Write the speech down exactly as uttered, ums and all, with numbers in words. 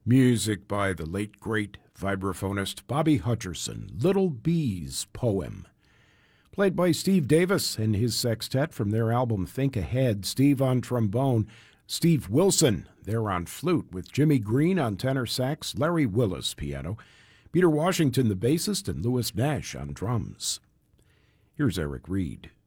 Music by the late great vibraphonist Bobby Hutcherson, Little Bee's Poem. Played by Steve Davis and his sextet from their album Think Ahead. Steve on trombone, Steve Wilson there on flute, with Jimmy Green on tenor sax, Larry Willis piano, Peter Washington the bassist, and Louis Nash on drums. Here's Eric Reed.